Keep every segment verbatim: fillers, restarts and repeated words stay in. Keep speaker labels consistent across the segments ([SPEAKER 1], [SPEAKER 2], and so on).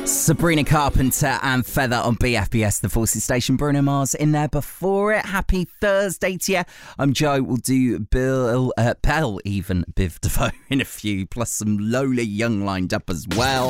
[SPEAKER 1] Sabrina Carpenter and Feather on B F B S, the Forces Station. Bruno Mars in there before it. Happy Thursday to you. I'm Joe. We'll do Bill, uh, Bell, even Biv DeVoe in a few, plus some Lola Young lined up as well.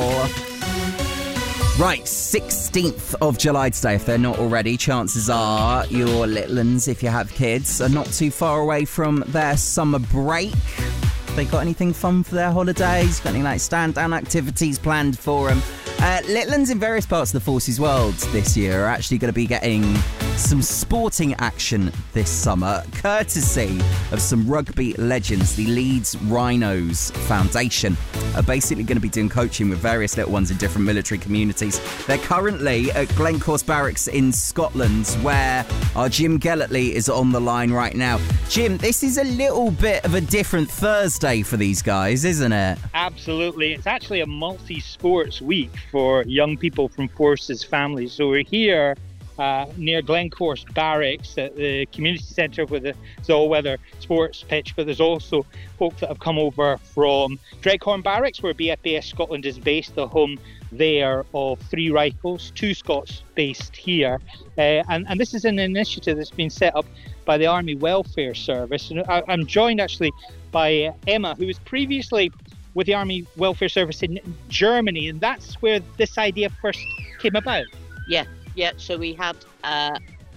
[SPEAKER 1] Right, sixteenth of July today, if they're not already. Chances are your little uns, if you have kids, are not too far away from their summer break. They got anything fun for their holidays? Got any like stand-down activities planned for them? Uh, little uns in various parts of the Forces world this year are actually going to be getting some sporting action this summer, courtesy of some rugby legends. The Leeds Rhinos Foundation are basically going to be doing coaching with various little ones in different military communities. They're currently at Glencorse Barracks in Scotland, where our Jim Gellertley is on the line right now. Jim, this is a little bit of a different Thursday for these guys, isn't it?
[SPEAKER 2] Absolutely. It's actually a multi-sports week for young people from Forces families. So we're here uh, near Glencorse Barracks at the community centre with the all-weather sports pitch, but there's also folks that have come over from Dreghorn Barracks, where B F B S Scotland is based, the home there of three rifles, two Scots based here. Uh, and, and this is an initiative that's been set up by the Army Welfare Service. And I, I'm joined actually by uh, Emma, who was previously with the Army Welfare Service in Germany, and that's where this idea first came about.
[SPEAKER 3] Yeah, yeah. So we had uh,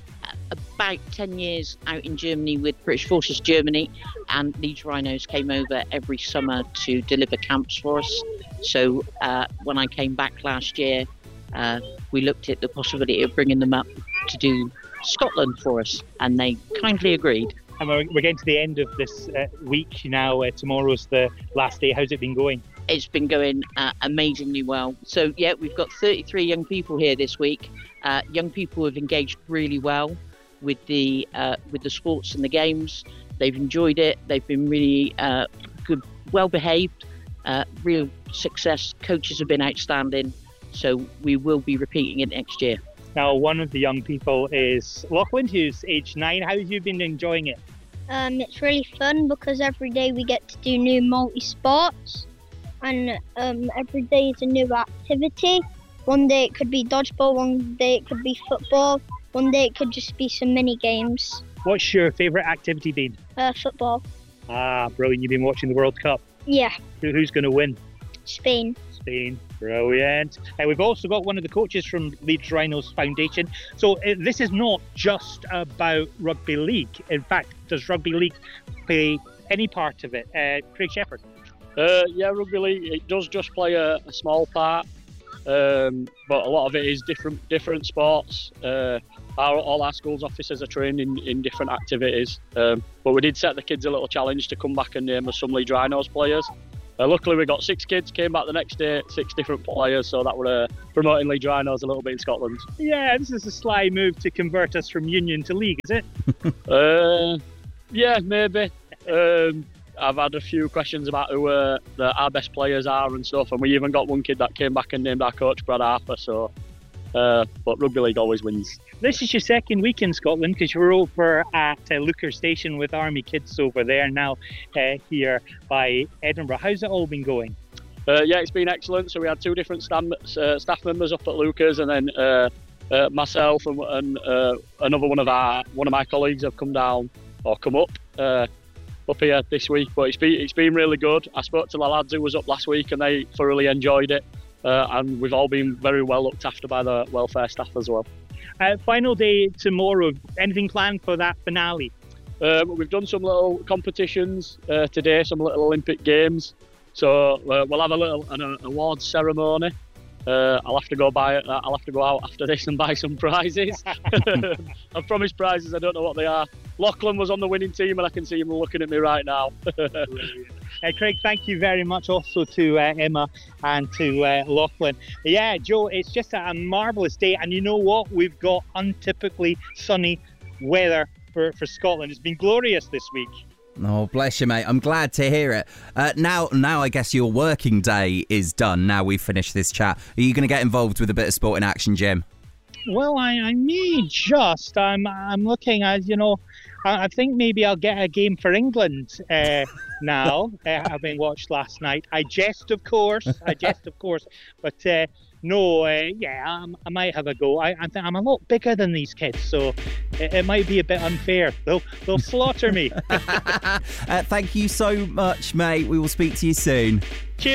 [SPEAKER 3] about ten years out in Germany with British Forces Germany, and Leeds Rhinos came over every summer to deliver camps for us. So uh, when I came back last year, uh, we looked at the possibility of bringing them up to do Scotland for us, and they kindly agreed.
[SPEAKER 2] And we're, we're getting to the end of this uh, week now. Uh, tomorrow's the last day. How's it been going?
[SPEAKER 3] It's been going uh, amazingly well. So, yeah, we've got thirty-three young people here this week. Uh, young people have engaged really well with the uh, with the sports and the games. They've enjoyed it. They've been really uh, good, well behaved, uh, real success. Coaches have been outstanding. So we will be repeating it next year.
[SPEAKER 2] Now, one of the young people is Lachlan, who's age nine. How have you been enjoying it?
[SPEAKER 4] Um, it's really fun because every day we get to do new multi-sports, and um, every day is a new activity. One day it could be dodgeball, one day it could be football, one day it could just be some mini games.
[SPEAKER 2] What's your favourite activity been?
[SPEAKER 4] Uh, football.
[SPEAKER 2] Ah, brilliant. You've been watching the World Cup.
[SPEAKER 4] Yeah.
[SPEAKER 2] Who, who's going to win?
[SPEAKER 4] Spain.
[SPEAKER 2] Spain. Brilliant. And we've also got one of the coaches from Leeds Rhinos Foundation. So uh, this is not just about rugby league. In fact, does rugby league play any part of it? Uh, Craig Shepherd.
[SPEAKER 5] Uh, yeah, rugby league, it does just play a, a small part, um, but a lot of it is different different sports. Uh, our, all our schools officers are trained in, in different activities, um, but we did set the kids a little challenge to come back and name us some Leeds Rhinos players. Uh, luckily we got six kids, came back the next day, six different players, so that were uh, promoting Leeds Rhinos a little bit in Scotland.
[SPEAKER 2] Yeah, this is a sly move to convert us from Union to League, is it?
[SPEAKER 5] uh, yeah, maybe. Um, I've had a few questions about who uh, the, our best players are and stuff, and we even got one kid that came back and named our coach Brad Harper, so uh, but rugby league always wins.
[SPEAKER 2] This is your second week in Scotland because you're over at uh, Looker Station with Army kids over there, now uh, here by Edinburgh. How's it all been going?
[SPEAKER 5] Uh, yeah, it's been excellent. So we had two different stand, uh, staff members up at Lucas, and then uh, uh, myself and, and uh, another one of our one of my colleagues have come down or come up uh, up here this week. But it's been it's been really good. I spoke to the lads who was up last week, and they thoroughly enjoyed it. Uh, and we've all been very well looked after by the welfare staff as well.
[SPEAKER 2] Uh, final day tomorrow. Anything planned for that finale?
[SPEAKER 5] Um, we've done some little competitions uh, today, some little Olympic games. So uh, we'll have a little an awards ceremony. Uh, I'll have to go buy it. I'll have to go out after this and buy some prizes. I've promised prizes. I don't know what they are. Lachlan was on the winning team, and I can see him looking at me right now.
[SPEAKER 2] Uh, Craig, thank you very much also to uh, Emma and to uh, Lachlan. Yeah, Joe, it's just a, a marvellous day, and you know what? We've got untypically sunny weather for, for Scotland. It's been glorious this week.
[SPEAKER 1] Oh, bless you, mate. I'm glad to hear it. Uh, now, now I guess your working day is done. Now we've finished this chat. Are you going to get involved with a bit of sporting action, Jim?
[SPEAKER 2] Well, I, I may just. I'm I'm looking at, you know, I, I think maybe I'll get a game for England uh, now, uh, having watched last night. I jest, of course. I jest, of course. But uh, no, uh, yeah, I'm, I might have a go. I, I think I'm a lot bigger than these kids, so it, it might be a bit unfair. They'll, they'll slaughter me.
[SPEAKER 1] uh, thank you so much, mate. We will speak to you soon.
[SPEAKER 2] Cheers.